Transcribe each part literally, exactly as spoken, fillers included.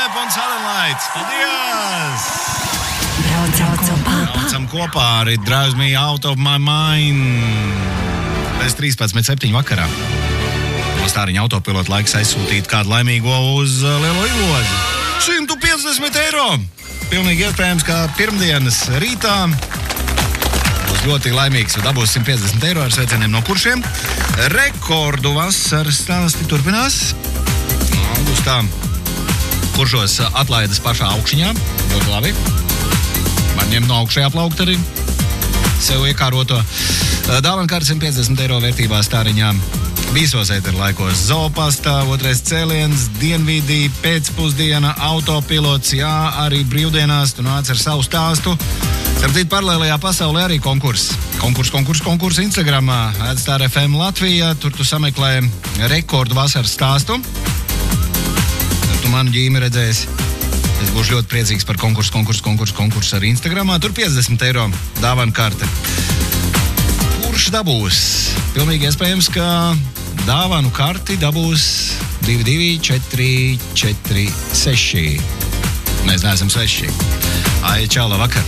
Snap un Silent Lights. Paldies! Braucam kopā. Braucam kopā arī Drives Me Out of My Mind. Pēc trīspadsmit septiņi vakarā. No Stāriņa autopilota laiks aizsūtīt kādu laimīgo uz lielo ilozi. simt piecdesmit eiro! Pilnīgi iespējams, ka pirmdienas rītā būs ļoti laimīgs, jo dabūs simt piecdesmit eiro ar sveicieniem no kuršiem. Rekordu vasaras stāsti turpinās. Augustā kuršos atlaidas pašā augšņā. Ļoti labi. Var ņemt no augšējā plaukt arī sev iekāroto. Dāvankārt simt piecdesmit eiro vērtībā Stāriņā. Visos ēteru laikos Zoopastā, otrais cēliens, dienvidī, pēcpusdiena, autopilots, jā, arī brīvdienās tu nāc ar savu stāstu. Starp citu, paralēlajā pasaulē arī konkurss. Konkurs, konkurs, konkurs Instagramā, Star F M Latvija, tur tu sameklē rekordu vasaras stāstu. Tur tu manu ģīmi redzēsi. Es būšu ļoti priecīgs par konkursu, konkursu, konkursu, konkursu arī Instagramā. Tur piecdesmit eiro dāvana karte. Kurš dabūs? Pilnīgi iespējams, ka dāvanu karti dabūs divi divi četri četri seši. Mēs neesam seši. Ai, čau, labvakar.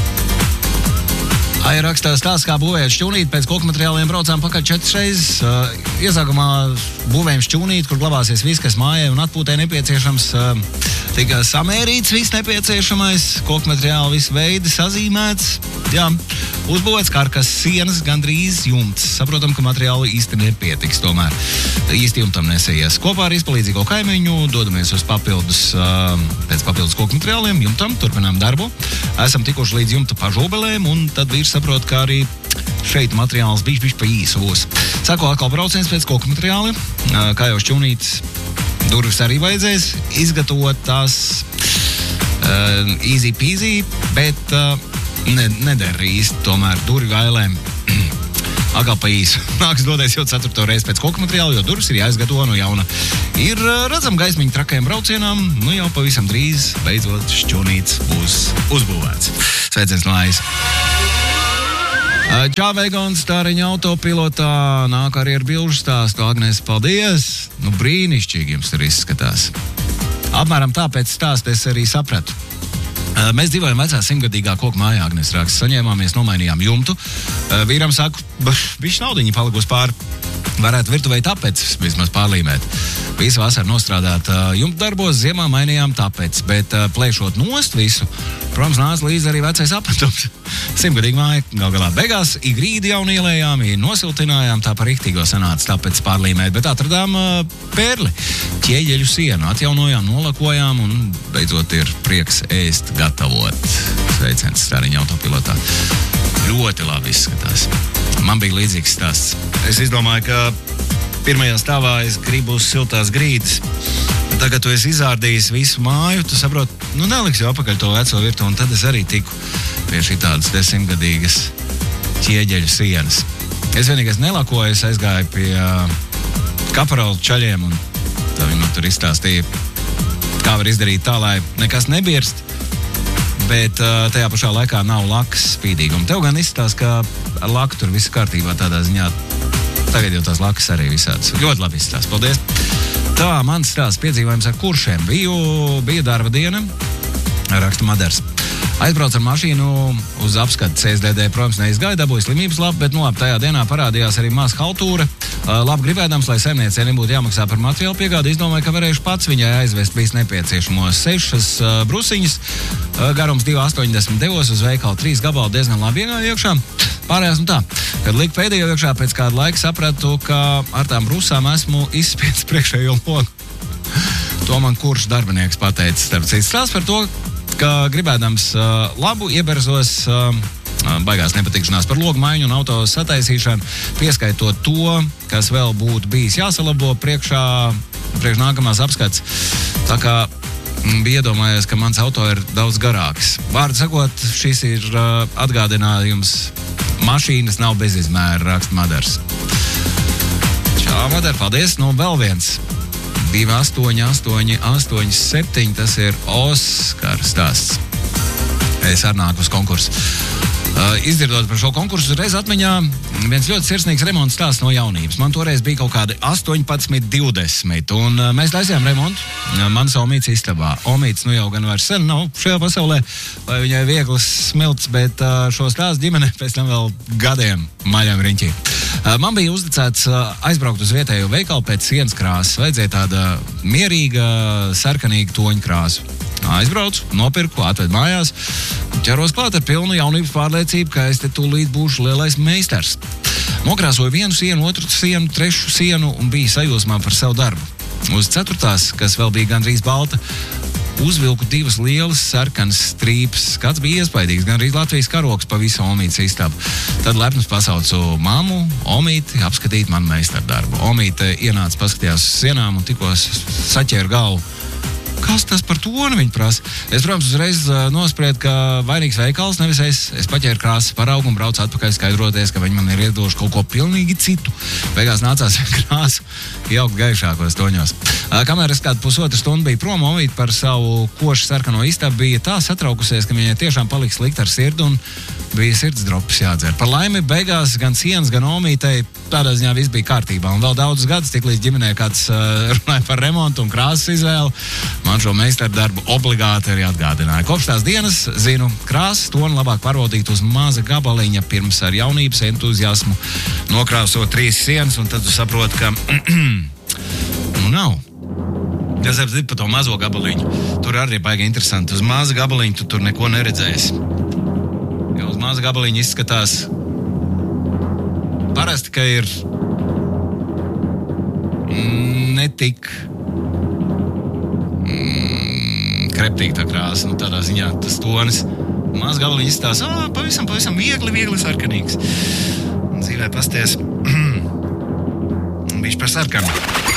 Ai, rakstā stāsts, kā būvēt šķūnīti. Pēc koku materiāliem braucām pakaļ četras reizes. Uh, iesākumā būvējam šķūnīti, kur glabāsies viss, kas mājai un atpūtē nepieciešams. Uh, tika samērīts viss nepieciešamais, koku materiāli viss veidi sazīmēts. Jā, uzbūvēts karkas, sienas, gandrīz jumts. Saprotam, ka materiāli īsti nepietiks, tomēr īsti jumtam nesējies. Kopā ar izpalīdzīgo kaimiņu dodamies uz papildus, uh, pēc papildus koku materiāliem, jumtam, turpinām darbu. Esam tikuši līdz jumta pažobelēm, un tad vīrs saprot, ka arī šeit materiāls bišķi bišķi pa īsu būs. Sako atkal brauciens pēc koku materiāli, uh, kā jau šķūnīts, durvis arī vajadzēs izgatavot tās uh, easy peasy, bet uh, ne, neder īsti tomēr durvi vailēm. Atkal pa īsu. Nāks doties jau ceturto reizi pēc koku materiāla, jo durvis ir jāizgatavo no jauna. Ir redzam gaismiņu trakajiem braucienām, nu jau pavisam drīz beidzot šķūnīts būs uzbūvēts. Sveiciens no Aijas. Čā, Veigons, Stāriņa autopilotā nāk arī ar bilžu stāstu. Agnēs, paldies! Nu, brīnišķīgi jums tur izskatās. Apmēram tāpēc stāstu es arī sapratu. Mēs dzīvojam vecā simtgadīgā koku mājā, Agnēs raksta. Saņēmāmies, nomainījām jumtu. Vīram saku, bišķi naudiņi palikusi pāri. Varētu virtuvei tāpēc vismaz pārlīmēt. Visu vasaru nostrādāt uh, jumta darbos, ziemā mainījām tāpēc, bet uh, plēšot nost visu, protams, nāca līdz arī vecais apmetums. Simtgadīgi māja, gal galā beigās, i grīdi jaunu ielējām, i nosiltinājām, tā par riktīgo sanāca tāpēc pārlīmēt, bet atradām uh, perli, ķieģeļu sienu, atjaunojām, nolakojām un beidzot ir prieks ēst gatavot. Sveiciens Stāriņa autopilotā. Ļoti labi izskatās. Man bija līdzīgs stāsts. Es izdomāju, ka pirmajā stāvā es gribu uz siltās grīdas. Tagad tu esi izārdījis visu māju, tu saproti, nu neliks jau apakaļ to veco virtu, un tad es arī tiku pie šī tādas desmitgadīgas ķieģeļu sienas. Es vienīgais nelakoju, es aizgāju pie uh, kaparola čaļiem, un tā viņi man tur izstāstīja, kā var izdarīt tā, lai nekas nebirst, bet uh, tajā pašā laikā nav lakas spīdīguma. Tev gan izstāst, ka ar laku tur viss kārtībā tādā ziņā. Tagad jau tās lakas arī visādas. Ļoti labi izstāst. Paldies. Tā, mans stāsts piedzīvojums ar kuršiem. Biju, bija darba diena, raksta Madars. Aizbrauc ar mašīnu uz apskatu C S D D, protams, neizgāja, dabūja slimības lapu, bet, nu labi, tajā dienā parādījās arī maz haltūra. Labi gribēdams, lai saimniecei nebūtu jāmaksā par materiālu piegādi, izdomāju, ka varēšu pats viņai aizvest visu nepieciešamos sešas uh, brusiņas, uh, garums divi astoņdesmit, devos uz veikalu trīs gabalu, diezgan labi iegāja iekšā. Pārējās un tā, kad liku pēdējo iekšā, pēc kāda laika sapratu, ka ar tām brusām esmu izspiedis priekšējo logu. To man kurš darbinieks pateicis, starp citu stāsts par to, ka gribēdams uh, labu ieberzos uh, baigās nepatikšanās par logu maiņu un auto sataisīšanu, pieskaitot to, kas vēl būtu bijis jāsalabo priekšā, priekš nākamās apskats. Tā kā m, bija iedomājies, ka mans auto ir daudz garāks. Vārdu sakot, šis ir uh, atgādinājums, mašīnas nav bez izmēra, raksta Madars. Čau, Madar, paldies. Nu, vēl viens. divi astoņi astoņi astoņi septiņi, tas ir Oskar stāsts. Es arī nāku uz konkursu. Uh, izdzirdot par šo konkursu, reiz atmiņā viens ļoti sirsnīgs remonts stāsts no jaunības. Man toreiz bija kaut kādi astoņpadsmit, divdesmit, un uh, mēs taisījām remontu uh, manas Omītes istabā. Omītes nu jau gan vairs sen nav šajā pasaulē, lai viņai vieglas smilts, bet uh, šo stāstu ģimene pēc tam vēl gadiem maļām riņķī. Uh, man bija uzdicēts uh, aizbraukt uz vietējo veikalu pēc sienas krāsas. Vajadzēja tāda mierīga, sarkanīga toņa krāsa. Aizbraucu, nopirku, atvedu mājās, ķeros klāt ar pilnu jaunības pārliecību, ka es te tūlīt būšu lielais meistars. Nokrāsoju vienu sienu, otru sienu, trešu sienu un biju sajūsmā par savu darbu. Uz ceturtās, kas vēl bija gandrīz balta, uzvilku divas lielas sarkanas strīpas. Skats bija iespaidīgs, gandrīz Latvijas karogs pa visu Omītes istabu. Tad lepns pasaucu mammu, Omīti, apskatīt manu meistardarbu. Omīte ienāca, paskatījās uz sienām un tikko saķēra galvu. Kas tas par toni, viņa prasa? Es, protams, uzreiz uh, nospriedu, ka vainīgs veikals, nevis es. Es paķēru krāsas paraugu un braucu atpakaļ skaidroties, ka viņi man ir iedoši kaut ko pilnīgi citu. Beigās nācās krāsu jaukt gaišākos toņos. Uh, kamēr es kādu pusotru stundu biju prom, Omīte par savu košu sarkano istabu bija tā satraukusies, ka viņai tiešām palika slikti ar sirdi un bija sirds dropis jādzer. Par laimi beigās gan sienas, gan Omītei tādā ziņā viss bija kārtībā. Un vēl daudzus gadus, tik līdz ģimenē kāds uh, runāja par remontu un krāsas izvēli, man šo meistardarbu obligāti arī atgādināja. Kopš tās dienas zinu, krāsas toni labāk pārbaudīt uz maza gabaliņa pirms ar jaunības entuziasmu nokrāsot trīs sienas, un tad tu saproti, ka nu nav. Tas ir par to mazo gabaliņu. Tur arī baigi interesanti. Uz maza gabaliņu tu tur neko neredzēsi. Jo uz maza gabaliņa izskatās parasti, ka ir netik mm, kreptīgi tā krāsa, nu tādā ziņā tas tonis. Maz gabaliņa izstās, ā, pavisam, pavisam viegli, viegli sarkanīgs. Un dzīvē pasties, bišķi par sarkanu.